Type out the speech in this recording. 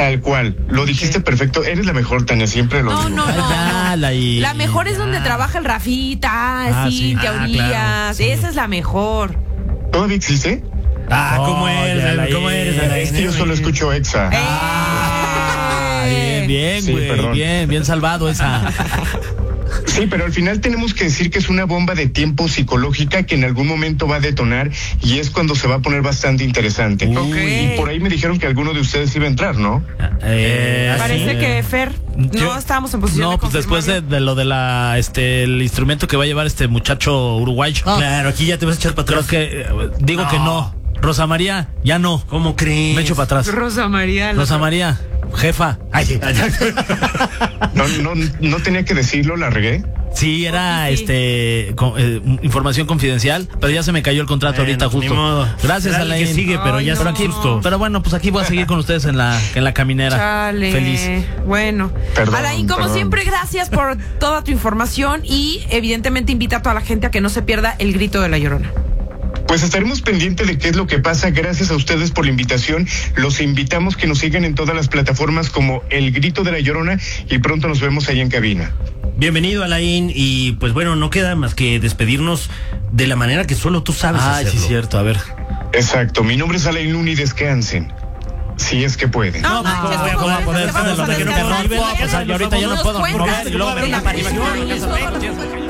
Tal cual, lo dijiste perfecto. Eres la mejor, Tania, siempre lo digo. No. La mejor es donde trabaja el Rafita, Cintia Urias. Claro, sí. Esa es la mejor. ¿Todavía existe? ¿Cómo eres? ¿Cómo eres? Es que yo solo escucho Exa. Bien, Sí, güey, perdón. bien salvado esa. Sí, pero al final tenemos que decir que es una bomba de tiempo psicológica que en algún momento va a detonar y es cuando se va a poner bastante interesante. Okay. Y por ahí me dijeron que alguno de ustedes iba a entrar, ¿no? Parece que Fer no estábamos en posición de No, pues después confirmarlo. de lo de la el instrumento que va a llevar este muchacho uruguayo. Claro, aquí ya te vas a echar para Creo atrás. que digo que no. Rosa María, ya no. ¿Cómo crees? Me echo para atrás. Rosa María. Rosa María, jefa. Ay, No tenía que decirlo, la regué. sí, era Sí. información confidencial, pero ya se me cayó el contrato ahorita justo. Ni modo. Gracias, Dale Alain. que sigue, pero ya Ay, es no. justo. Pero bueno, pues aquí voy a seguir con ustedes en la caminera. Chale. Feliz. Bueno. Perdón, Alain, como perdón. siempre, gracias por toda tu información y evidentemente invita a toda la gente a que no se pierda el grito de La Llorona. Pues estaremos pendientes de qué es lo que pasa. Gracias a ustedes por la invitación. Los invitamos que nos sigan en todas las plataformas como El Grito de La Llorona y pronto nos vemos ahí en cabina. Bienvenido, Alain, y pues bueno, no queda más que despedirnos de la manera que solo tú sabes Ay, hacerlo. sí, cierto, a ver. Exacto, mi nombre es Alain Luna y descansen. Si es que pueden. No, manches, voy a ¿cómo poder vamos a poner descansar? de que no me Nivel, pues, yo ahorita ya no nos puedo cuentas mover y luego de ver la una aparición. aparición.